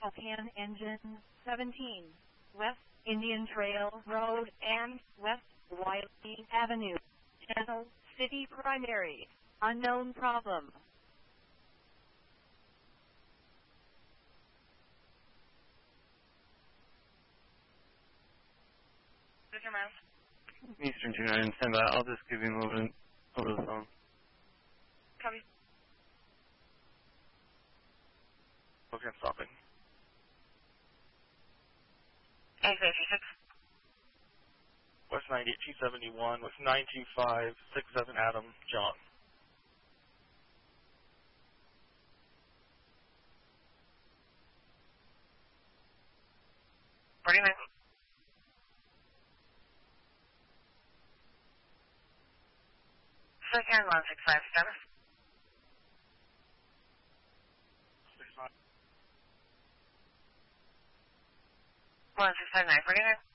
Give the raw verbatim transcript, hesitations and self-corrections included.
Spokane Engine seventeen, West Indian Trail Road and West Wiley Avenue. Channel City Primary. Unknown problem. Eastern two nine, stand by. I'll just give you a movement over the phone. Copy. Okay, I'm stopping. eight fifty-six. West ninety-eight, two seventy-one, with nine two five six seven Adam, John. forty-nine. Second one six five status. one six five nine forty-nine.